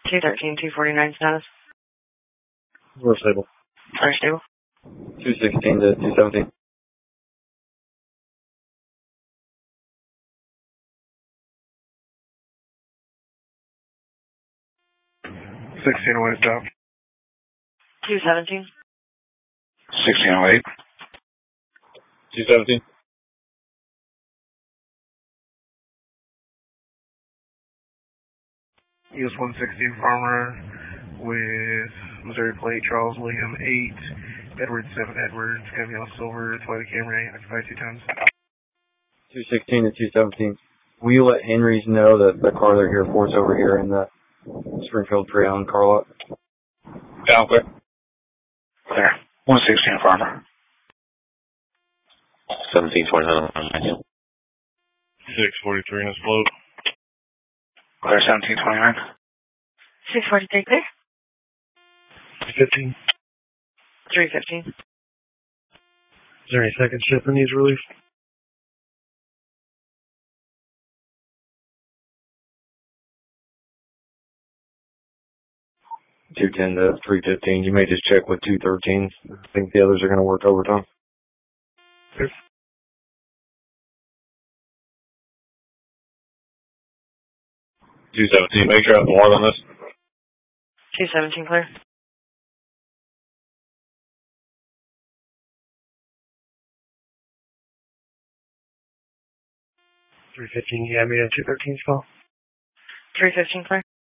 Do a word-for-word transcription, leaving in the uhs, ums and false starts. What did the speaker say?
two thirteen, two forty-nine status. We're stable. Are stable? two sixteen to two seventeen. sixteen oh eight stop. two seventeen. sixteen oh eight. two seventeen. U S one sixteen Farmer with Missouri plate, Charles William eight, Edward seven Edwards, Cavion Silver, Toyota Camry, occupied two tons. two sixteen to two seventeen. Will you let Henry's know that the car they're here for is over here in the Springfield Pre-Owned car lot? Yeah, I'm clear. Clear. one sixteen Farmer. seventeen twenty-nine. six forty-three in his float. Clear seventeen twenty-nine. six forty-three clear. fifteen. three fifteen. Is there any second shift in these relief? two ten to three fifteen. You may just check with two thirteens. I think the others are going to work overtime. Yes. two seventeen, make sure I have more than this. two seventeen clear. three fifteen, you have me at two thirteen call? three fifteen clear.